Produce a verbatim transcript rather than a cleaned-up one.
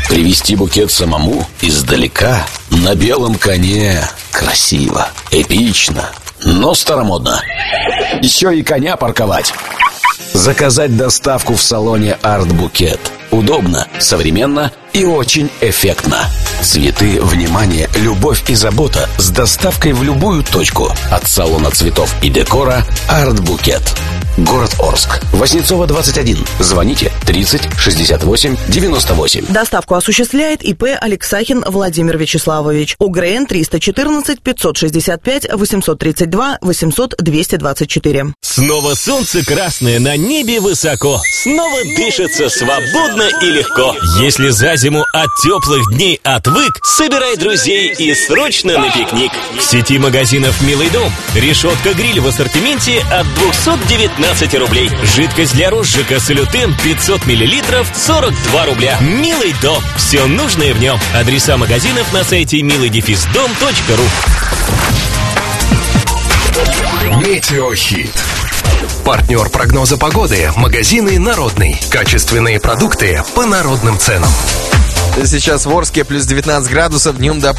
Привезти букет самому издалека на белом коне красиво, эпично, но старомодно. Еще и коня парковать. Заказать доставку в салоне Art Bouquet. Удобно, современно и очень эффектно. Цветы, внимание, любовь и забота с доставкой в любую точку. От салона цветов и декора Art Bouquet. Город Орск. Вознецова, двадцать один. Звоните тридцать шестьдесят восемь девяносто восемь. Доставку осуществляет ИП Алексахин Владимир Вячеславович. УГРН триста четырнадцать пятьсот шестьдесят пять восемьсот тридцать два восемьсот двести двадцать четыре. Снова солнце красное на небе высоко. Снова дышится свободно и легко. Если за зиму от теплых дней отвык, собирай друзей и срочно на пикник. В сети магазинов «Милый дом» решетка-гриль в ассортименте от двухсот девятнадцати рублей. Жидкость для розжига «Салютен» пятьсот миллилитров сорок два рубля. «Милый дом». Все нужное в нем. Адреса магазинов на сайте милый дефис дом точка ру. Метеохит. Партнер прогноза погоды. Магазины «Народный». Качественные продукты по народным ценам. Сейчас в Орске плюс девятнадцать градусов, днем до